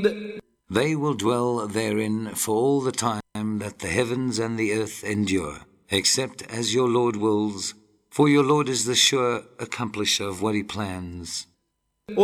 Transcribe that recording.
They will dwell therein for all the time that the heavens and the earth endure, except as your Lord wills, for your Lord is the sure accomplisher of what he plans.